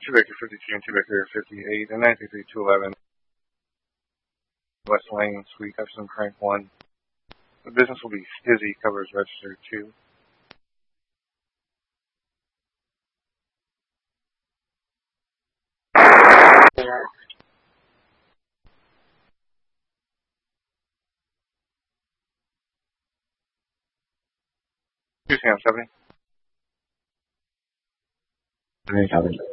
2 Baker 52 and 2 Baker 58 and 933-211 West Lane, Suite Epsom, Crank 1. The business will be Stizzy, covers register 2. Sam 70. Copy.